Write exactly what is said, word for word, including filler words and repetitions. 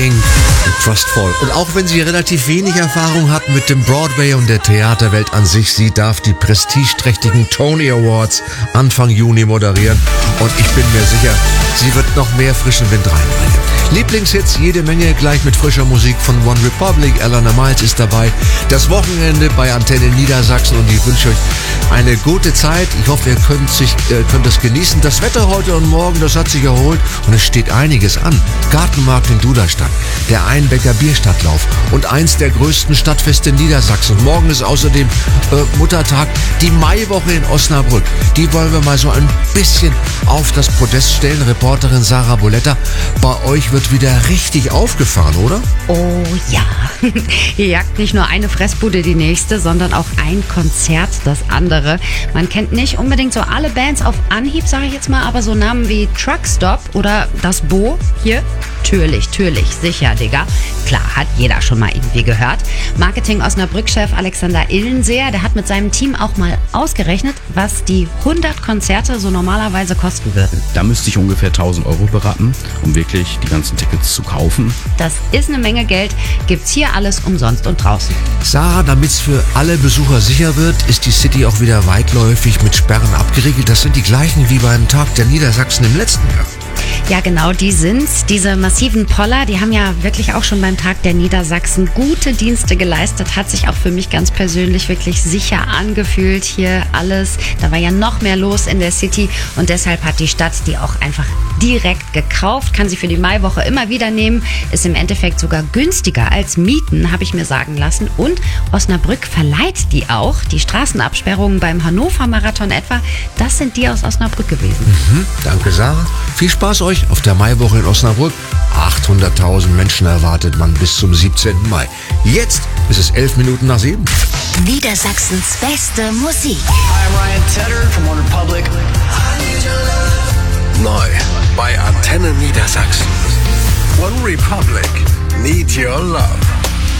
Trustful. Und auch wenn sie relativ wenig Erfahrung hat mit dem Broadway und der Theaterwelt an sich, sie darf die prestigeträchtigen Tony Awards Anfang Juni moderieren. Und ich bin mir sicher, sie wird noch mehr frischen Wind reinbringen. Lieblingshits, jede Menge, gleich mit frischer Musik von One Republic. Elena Miles ist dabei. Das Wochenende bei Antenne Niedersachsen und ich wünsche euch eine gute Zeit. Ich hoffe, ihr könnt, sich, äh, könnt es genießen. Das Wetter heute und morgen, das hat sich erholt und es steht einiges an. Gartenmarkt in Duderstadt, der Einbecker Bierstadtlauf und eins der größten Stadtfeste in Niedersachsen. Und morgen ist außerdem äh, Muttertag, die Maiwoche in Osnabrück. Die wollen wir mal so ein bisschen auf das Podest stellen. Reporterin Sarah Boletta, bei euch wird wieder richtig aufgefahren, oder? Oh ja. Hier jagt nicht nur eine Fressbude die nächste, sondern auch ein Konzert das andere. Man kennt nicht unbedingt so alle Bands auf Anhieb, sage ich jetzt mal, aber so Namen wie Truckstop oder das Bo hier, natürlich, natürlich, sicher, Digga. Klar, hat jeder schon mal irgendwie gehört. Marketing Osnabrück-Chef Alexander Illenseer, der hat mit seinem Team auch mal ausgerechnet, was die hundert Konzerte so normalerweise kosten würden. Da müsste ich ungefähr tausend Euro beraten, um wirklich die ganzen Tickets zu kaufen. Das ist eine Menge Geld, gibt's hier alles umsonst und draußen. Sarah, damit es für alle Besucher sicher wird, ist die City auch wieder weitläufig mit Sperren abgeriegelt. Das sind die gleichen wie beim Tag der Niedersachsen im letzten Jahr. Ja, genau, die sind's. Diese massiven Poller, die haben ja wirklich auch schon beim Tag der Niedersachsen gute Dienste geleistet. Hat sich auch für mich ganz persönlich wirklich sicher angefühlt hier alles. Da war ja noch mehr los in der City und deshalb hat die Stadt die auch einfach direkt gekauft. Kann sie für die Maiwoche immer wieder nehmen. Ist im Endeffekt sogar günstiger als Mieten, habe ich mir sagen lassen. Und Osnabrück verleiht die auch. Die Straßenabsperrungen beim Hannover-Marathon etwa, das sind die aus Osnabrück gewesen. Mhm, danke, Sarah. Viel Spaß euch auf der Maiwoche in Osnabrück. achthunderttausend Menschen erwartet man bis zum siebzehnten Mai. Jetzt ist es elf Minuten nach sieben. Niedersachsens beste Musik. I'm Ryan Tedder from One Republic. Neu bei Antenne Niedersachsen. One Republic. Need Your Love.